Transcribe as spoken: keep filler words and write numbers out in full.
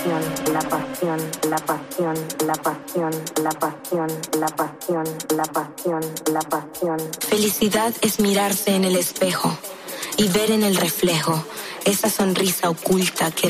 la pasión, la pasión, la pasión, la pasión, la pasión, la pasión, la pasión. Felicidad es mirarse en el espejo y ver en el reflejo esa sonrisa oculta que